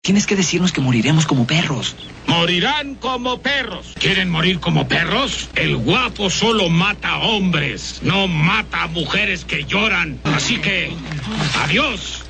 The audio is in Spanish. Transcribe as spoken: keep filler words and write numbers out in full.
Tienes que decirnos que moriremos como perros. Morirán como perros. ¿Quieren morir como perros? El guapo solo mata hombres, no mata a mujeres que lloran. Así que, adiós.